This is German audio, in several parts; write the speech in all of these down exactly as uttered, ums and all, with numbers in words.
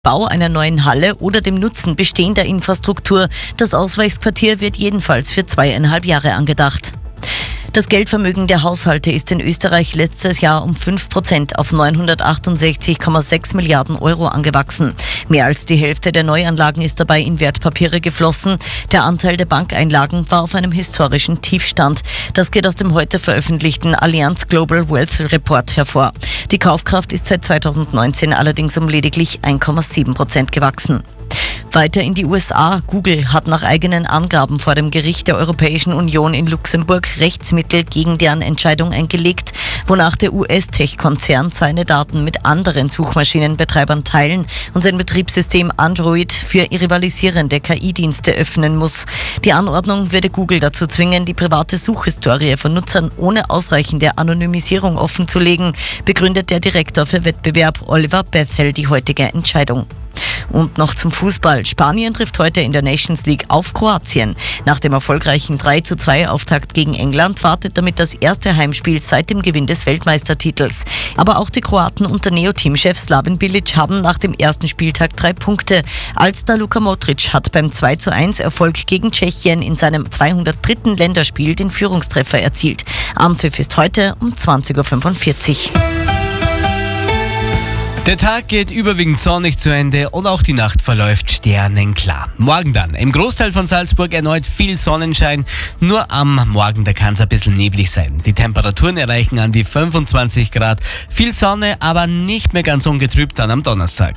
Bau einer neuen Halle oder dem Nutzen bestehender Infrastruktur. Das Ausweichsquartier wird jedenfalls für zweieinhalb Jahre angedacht. Das Geldvermögen der Haushalte ist in Österreich letztes Jahr um fünf Prozent auf neunhundertachtundsechzig Komma sechs Milliarden Euro angewachsen. Mehr als die Hälfte der Neuanlagen ist dabei in Wertpapiere geflossen. Der Anteil der Bankeinlagen war auf einem historischen Tiefstand. Das geht aus dem heute veröffentlichten Allianz Global Wealth Report hervor. Die Kaufkraft ist seit zweitausendneunzehn allerdings um lediglich eins Komma sieben Prozent gewachsen. Weiter in die U S A. Google hat nach eigenen Angaben vor dem Gericht der Europäischen Union in Luxemburg Rechtsmittel gegen deren Entscheidung eingelegt, wonach der U S-Tech-Konzern seine Daten mit anderen Suchmaschinenbetreibern teilen und sein Betriebssystem Android für rivalisierende K I-Dienste öffnen muss. Die Anordnung würde Google dazu zwingen, die private Suchhistorie von Nutzern ohne ausreichende Anonymisierung offenzulegen, begründet der Direktor für Wettbewerb Oliver Bethel die heutige Entscheidung. Und noch zum Fußball. Spanien trifft heute in der Nations League auf Kroatien. Nach dem erfolgreichen drei zu zwei Auftakt gegen England wartet damit das erste Heimspiel seit dem Gewinn des Weltmeistertitels. Aber auch die Kroaten unter Neo-Teamchef Slaven Bilic haben nach dem ersten Spieltag drei Punkte. Alstar Luka Modric hat beim zwei zu eins Erfolg gegen Tschechien in seinem zweihundertdritten Länderspiel den Führungstreffer erzielt. Anpfiff ist heute um zwanzig Uhr fünfundvierzig. Der Tag geht überwiegend sonnig zu Ende und auch die Nacht verläuft sternenklar. Morgen dann im Großteil von Salzburg erneut viel Sonnenschein. Nur am Morgen, da kann es ein bisschen neblig sein. Die Temperaturen erreichen an die fünfundzwanzig Grad. Viel Sonne, aber nicht mehr ganz ungetrübt dann am Donnerstag.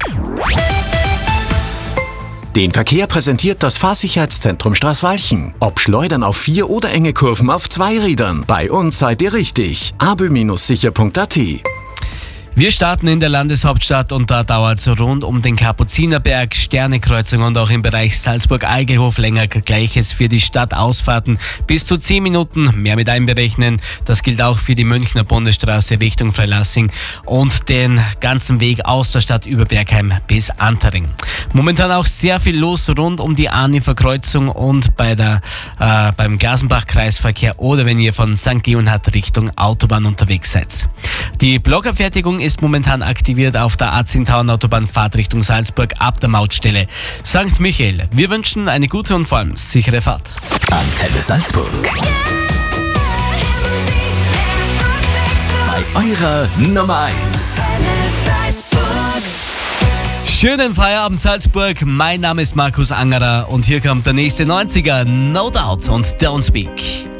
Den Verkehr präsentiert das Fahrsicherheitszentrum Straßwalchen. Ob Schleudern auf vier oder enge Kurven auf zwei Rädern. Bei uns seid ihr richtig. a b e sicher punkt a t. Wir starten in der Landeshauptstadt und da dauert es rund um den Kapuzinerberg, Sternekreuzung und auch im Bereich Salzburg-Eigelhof länger Gleiches für die Stadtausfahrten bis zu zehn Minuten mehr mit einberechnen. Das gilt auch für die Münchner Bundesstraße Richtung Freilassing und den ganzen Weg aus der Stadt über Bergheim bis Antering. Momentan auch sehr viel los rund um die Arnifer-Kreuzung und bei der, äh, beim Glasenbach-Kreisverkehr oder wenn ihr von Sankt Leonhard Richtung Autobahn unterwegs seid. Die Blockerfertigung ist momentan aktiviert auf der A zehn Autobahn Fahrtrichtung Salzburg ab der Mautstelle Sankt Michael. Wir wünschen eine gute und vor allem sichere Fahrt. Antenne Salzburg. Bei eurer Nummer eins. Schönen Feierabend Salzburg. Mein Name ist Markus Angerer und hier kommt der nächste neunziger, No Doubt und Don't Speak.